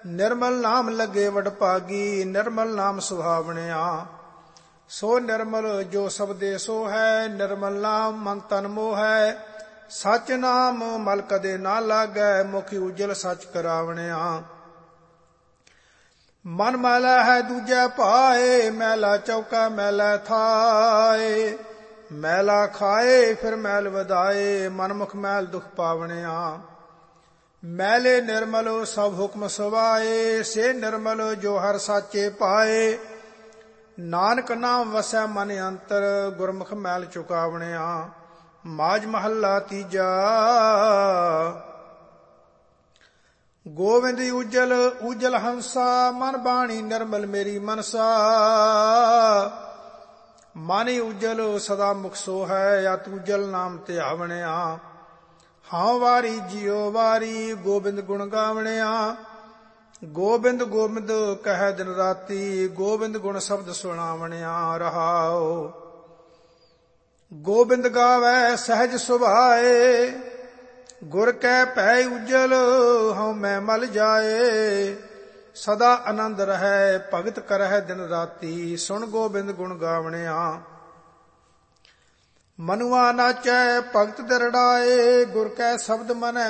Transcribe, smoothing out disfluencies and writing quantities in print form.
ਨਿਰਮਲ ਨਾਮ ਲੱਗੇ ਵਡਭਾਗੀ, ਨਿਰਮਲ ਨਾਮ ਸੁਹਾਵਣਿਆ। ਸੋ ਨਿਰਮਲ ਜੋ ਸਬਦੇ ਸੋ ਹੈ, ਨਿਰਮਲ ਨਾਮ ਮਨ ਤਨ ਮੋਹ ਹੈ। ਸਚ ਨਾਮ ਮਲ ਕਦੇ ਨਾ ਲਾਗੈ, ਮੁਖ ਉਜਲ ਸਚ ਕਰਾਵਣਿਆ। ਮਨ ਮੈਲਾ ਹੈ ਦੂਜੈ ਭਾਏ, ਮੈਲਾ ਚੌਕਾ ਮੈਲਾ ਥਾਏ। ਮੈਲਾ ਖਾਏ ਫਿਰ ਮੈਲ ਵਧਾਏ, ਮਨ ਮੁਖ ਮੈਲ ਦੁਖ ਪਾਵਣਿਆ। ਮੈਲੇ ਨਿਰਮਲ ਸਭ ਹੁਕਮ ਸਵਾਏ, ਸੇ ਨਿਰਮਲ ਜੋ ਹਰ ਸਾਚੇ ਪਾਏ। ਨਾਨਕ ਨਾਮ ਵਸੈ ਮਨ ਅੰਤਰ, ਗੁਰਮੁਖ ਮੈਲ ਚੁਕਾਵਣਿਆ। ਮਾਝ ਮਹੱਲਾ ਤੀਜਾ। ਗੋਵਿੰਦ ਉਜਲ ਉਜਲ ਹੰਸਾ, ਮਨ ਬਾਣੀ ਨਿਰਮਲ ਮੇਰੀ ਮਨਸਾ। ਮਨ ਉਜਲ ਸਦਾ ਮੁਖ ਸੋ ਹੈ, ਅਤ ਉਜਲ ਨਾਮ ਧਿਆਵਣਿਆ। ਹਾਂ ਵਾਰੀ ਜਿਉ ਵਾਰੀ, ਗੋਬਿੰਦ ਗੁਣ ਗਾਵਣਿਆ। ਗੋਬਿੰਦ ਗੋਬਿੰਦ ਕਹਿ ਦਿਨ ਰਾਤੀ, ਗੋਬਿੰਦ ਗੁਣ ਸ਼ਬਦ ਸੁਣਾਵਣਿਆ। ਰਹਾਉ ਗੋਬਿੰਦ ਗਾਵੈ ਸਹਿਜ ਸੁਭਾਏ, ਗੁਰ ਕੈ ਭੈ ਉਜਲ ਹਉ ਮੈਂ ਮਲ ਜਾਏ। ਸਦਾ ਆਨੰਦ ਰਹੈ ਭਗਤ ਕਰਹਿ ਦਿਨ ਰਾਤੀ, ਸੁਣ ਗੋਬਿੰਦ ਗੁਣ ਗਾਵਣਿਆ। ਮਨੁਆ ਨਾਚੈ ਭਗਤ ਦਿਰੜਾਏ, ਗੁਰ ਕੈ ਸ਼ਬਦ ਮਨੈ